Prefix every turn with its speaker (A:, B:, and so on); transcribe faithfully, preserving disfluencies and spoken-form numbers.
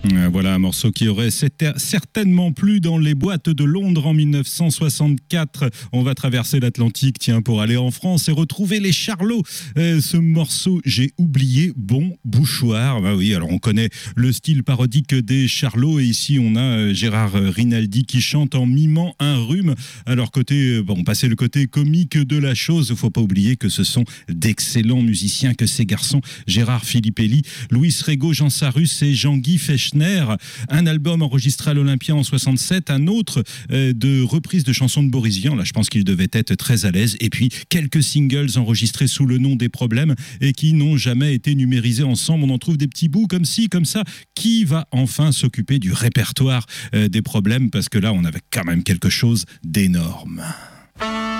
A: Euh, Voilà un morceau qui aurait certainement plu dans les boîtes de Londres en mille neuf cent soixante-quatre. On va traverser l'Atlantique, tiens, pour aller en France et retrouver les Charlots. Euh, ce morceau, j'ai oublié, bon bouchoir. Bah oui, alors on connaît le style parodique des Charlots et ici on a euh, Gérard Rinaldi qui chante en mimant un rhume. Alors côté, bon, passer le côté comique de la chose, faut pas oublier que ce sont d'excellents musiciens que ces garçons. Gérard Filippelli, Louis Rego, Jean Sarus et Jean-Guy Fechner. Un album enregistré à l'Olympia en soixante-sept, un autre euh, de reprise de chansons de Boris Vian. Là, je pense qu'il devait être très à l'aise. Et puis, quelques singles enregistrés sous le nom des Problèmes et qui n'ont jamais été numérisés ensemble. On en trouve des petits bouts comme ci, comme ça. Qui va enfin s'occuper du répertoire euh, des Problèmes? Parce que là, on avait quand même quelque chose d'énorme.